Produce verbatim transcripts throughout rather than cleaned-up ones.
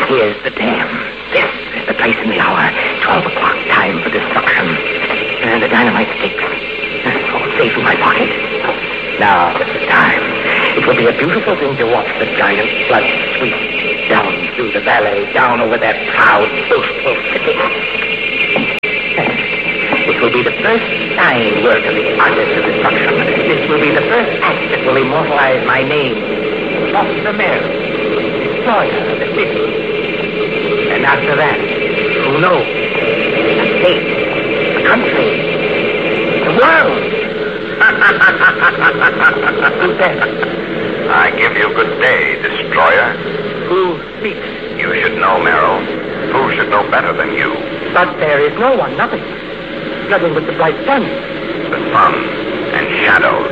Here's the dam. This is the place in the hour. Twelve o'clock, time for destruction. And the dynamite sticks. All safe in my pocket. Now is the time. It will be a beautiful thing to watch the giant flood sweep down through the valley, down over that proud, boastful city. It will be the first fine work of the artist of destruction. This will be the first act that will immortalize my name. Foster Mare, destroyer of the city. And after that, who knows? A state, a country, the world. Who's that? I give you good day, destroyer. Who speaks? You should know, Merrill. Who should know better than you? But there is no one, nothing. Nothing but the bright sun. The sun and shadows.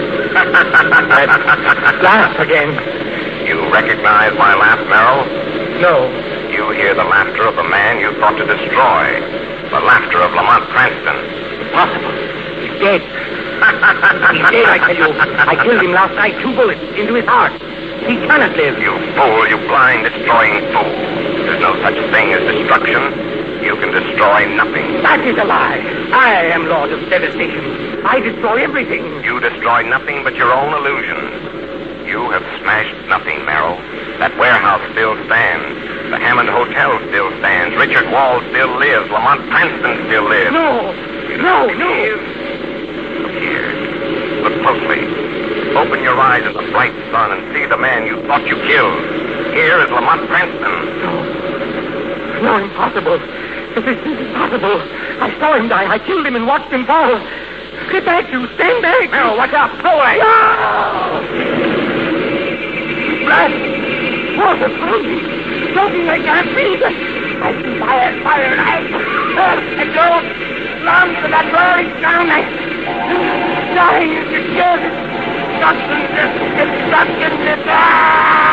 That laugh again. You recognize my laugh, Merrill? No. You hear the laughter of the man you thought to destroy. The laughter of Lamont Cranston. Impossible. He's dead. He's dead, I tell you. I killed him last night, two bullets into his heart. He cannot live. You fool, you blind, destroying fool. There's no such thing as destruction. You can destroy nothing. That is a lie. I am Lord of Devastation. I destroy everything. You destroy nothing but your own illusions. You have smashed nothing, Merrill. That warehouse still stands. The Hammond Hotel still stands. Richard Wall still lives. Lamont Cranston still lives. No. You No, don't no. believe? Look here. Look closely. Open your eyes at the bright sun and see the man you thought you killed. Here is Lamont Cranston. No. No, impossible. This is impossible. I saw him die. I killed him and watched him fall. Get back, you. Stand back. No, watch out. Go away. No! Blood. Water from me. Choking, I can't breathe. I see fire, fire, and I... Uh, I don't long for that roaring sound. I... Dying is the cure. Destruction, destruction, destruction.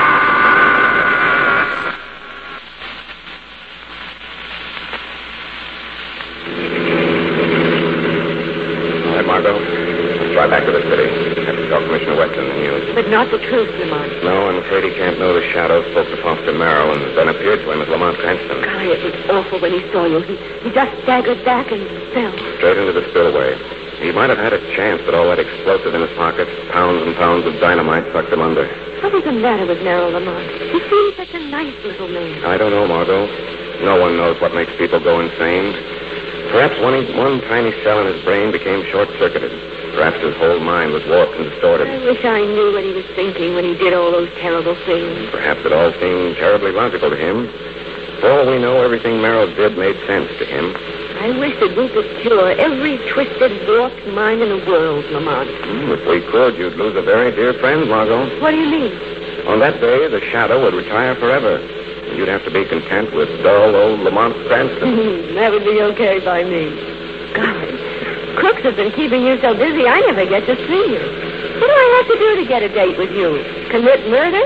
Margot, let's drive back to the city. I have to tell Commissioner Weston the news. But not the truth, Lamont. No, I'm afraid he can't know the shadow spoke to Foster Merrill and then appeared to him as Lamont Cranston. Golly, it was awful when he saw you. He, he just staggered back and fell. Straight into the spillway. He might have had a chance, but all that explosive in his pocket, pounds and pounds of dynamite, sucked him under. What was the matter with Merrill, Lamont? He seemed such a nice little man. I don't know, Margot. No one knows what makes people go insane. Perhaps one, one tiny cell in his brain became short-circuited. Perhaps his whole mind was warped and distorted. I wish I knew what he was thinking when he did all those terrible things. Perhaps it all seemed terribly logical to him. For all we know, everything Merrill did made sense to him. I wish that we could cure every twisted, warped mind in the world, Lamont. Mm, if we could, you'd lose a very dear friend, Margot. What do you mean? On that day, the shadow would retire forever. You'd have to be content with dull old Lamont Cranston. That would be okay by me. Golly, crooks have been keeping you so busy, I never get to see you. What do I have to do to get a date with you? Commit murder?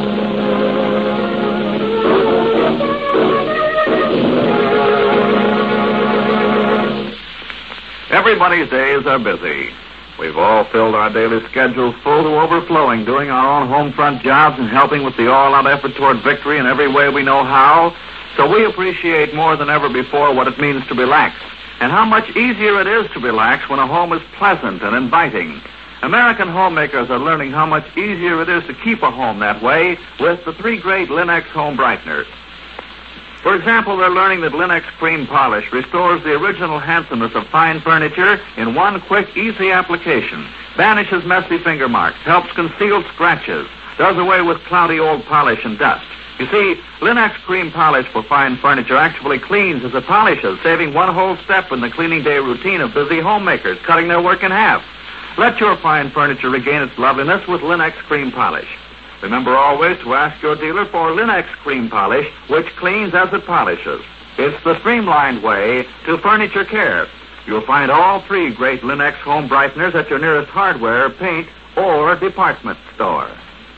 Everybody's days are busy. We've all filled our daily schedules full to overflowing, doing our own home front jobs and helping with the all-out effort toward victory in every way we know how. So we appreciate more than ever before what it means to relax, and how much easier it is to relax when a home is pleasant and inviting. American homemakers are learning how much easier it is to keep a home that way with the three great Linux home brighteners. For example, they're learning that Linux Cream Polish restores the original handsomeness of fine furniture in one quick, easy application, banishes messy finger marks, helps conceal scratches, does away with cloudy old polish and dust. You see, Linux Cream Polish for fine furniture actually cleans as it polishes, saving one whole step in the cleaning day routine of busy homemakers, cutting their work in half. Let your fine furniture regain its loveliness with Linux Cream Polish. Remember always to ask your dealer for Linux Cream Polish, which cleans as it polishes. It's the streamlined way to furniture care. You'll find all three great Linux home brighteners at your nearest hardware, paint, or department store.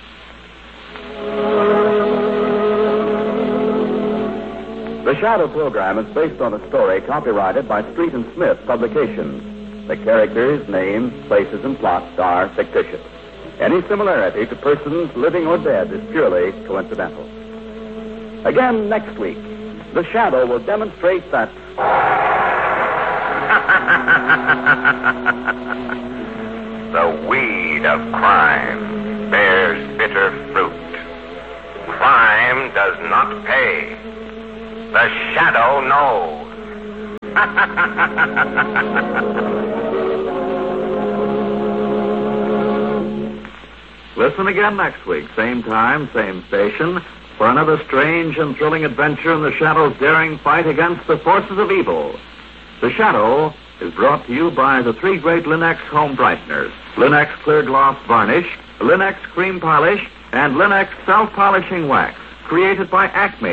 The Shadow program is based on a story copyrighted by Street and Smith Publications. The characters, names, places, and plots are fictitious. Any similarity to persons living or dead is purely coincidental. Again next week, the Shadow will demonstrate that the weed of crime bears bitter fruit. Crime does not pay. The Shadow knows. Listen again next week, same time, same station, for another strange and thrilling adventure in the Shadow's daring fight against the forces of evil. The Shadow is brought to you by the three great Linex home brighteners: Linex Clear Gloss Varnish, Linex Cream Polish, and Linex Self-Polishing Wax, created by Acme.